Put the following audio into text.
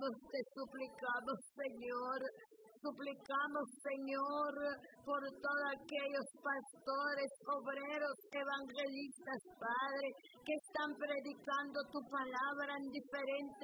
te suplicamos, Señor. Suplicamos, Señor, por todos aquellos pastores, obreros, evangelistas, Padre, que están predicando tu palabra en diferentes